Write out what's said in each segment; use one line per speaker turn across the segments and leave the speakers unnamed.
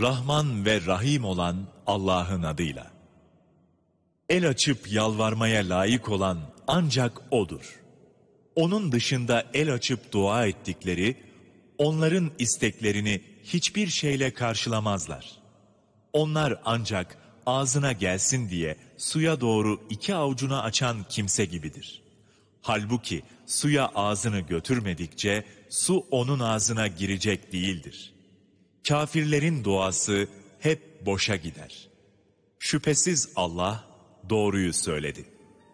Rahman ve Rahim olan Allah'ın adıyla. El açıp yalvarmaya layık olan ancak O'dur. Onun dışında el açıp dua ettikleri, onların isteklerini hiçbir şeyle karşılamazlar. Onlar ancak ağzına gelsin diye suya doğru iki avucunu açan kimse gibidir. Halbuki suya ağzını götürmedikçe su onun ağzına girecek değildir. Kafirlerin duası hep boşa gider. Şüphesiz Allah doğruyu söyledi.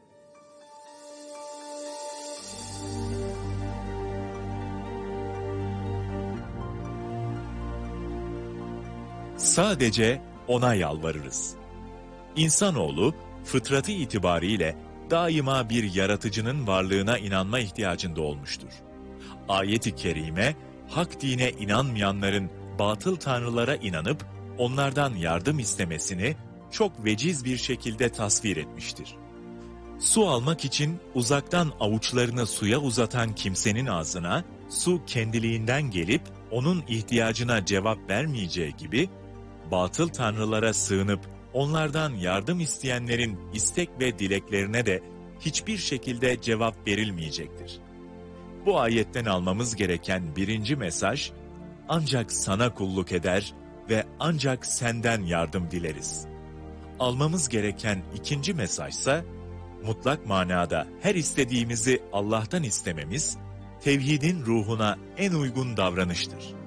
Sadece O'na yalvarırız. İnsanoğlu fıtratı itibariyle daima bir yaratıcının varlığına inanma ihtiyacında olmuştur. Ayet-i kerime, hak dine inanmayanların batıl tanrılara inanıp onlardan yardım istemesini çok veciz bir şekilde tasvir etmiştir. Su almak için uzaktan avuçlarını suya uzatan kimsenin ağzına su kendiliğinden gelip onun ihtiyacına cevap vermeyeceği gibi, batıl tanrılara sığınıp onlardan yardım isteyenlerin istek ve dileklerine de hiçbir şekilde cevap verilmeyecektir. Bu ayetten almamız gereken birinci mesaj, ancak sana kulluk eder ve ancak senden yardım dileriz. Almamız gereken ikinci mesajsa, mutlak manada her istediğimizi Allah'tan istememiz, tevhidin ruhuna en uygun davranıştır.